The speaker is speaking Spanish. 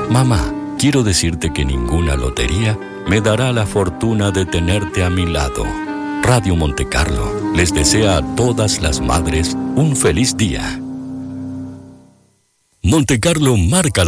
Mamá, quiero decirte que ninguna lotería me dará la fortuna de tenerte a mi lado. Radio Montecarlo les desea a todas las madres un feliz día. Montecarlo marca la